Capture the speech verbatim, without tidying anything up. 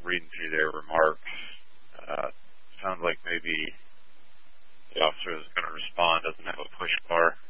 reading through their remarks, uh, sounds like maybe the officer that's going to respond doesn't have a push car.